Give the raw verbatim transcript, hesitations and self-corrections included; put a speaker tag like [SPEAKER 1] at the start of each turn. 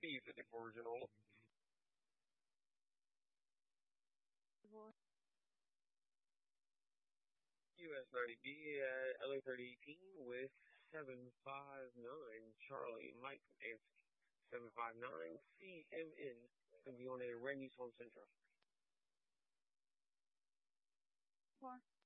[SPEAKER 1] B fifty-four original. U S ninety B at L A thirty eighteen with seven five nine. Charlie Mike Nancy. seven five nine C M N. Going to be on a Randy's Home Central.